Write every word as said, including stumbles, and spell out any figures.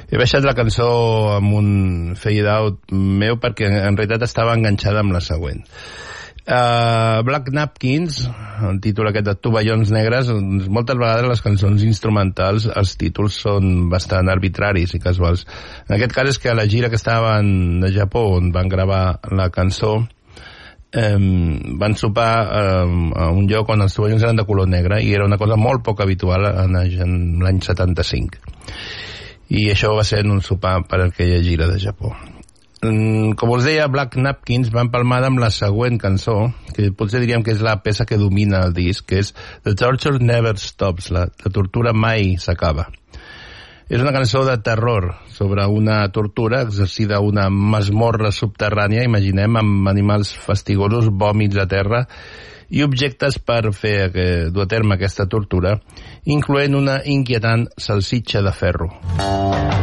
He baixat la cançó amb un fade out meu perquè en realitat estava enganxada amb la següent. Uh, Black Napkins, el títol aquest de Tovallons Negres, moltes vegades les cançons instrumentals, els títols són bastant arbitraris i casuals. En aquest cas és que a la gira que estaven de Japó, on van gravar la cançó, um, van sopar um, a un lloc on els tovallons eren de color negre i era una cosa molt poc habitual en, en l'any setanta-cinc. I això va ser en un sopar per aquella gira de Japó. Com us deia, Black Napkins va empalmada amb la següent cançó, que potser diríem que és la peça que domina el disc, que és The Torture Never Stops, la, la tortura mai s'acaba. És una cançó de terror sobre una tortura exercida a una masmorra subterrània, imaginem, amb animals fastigosos, vòmits a terra i objectes per fer dur a terme aquesta tortura, incloent una inquietant salsitxa de ferro.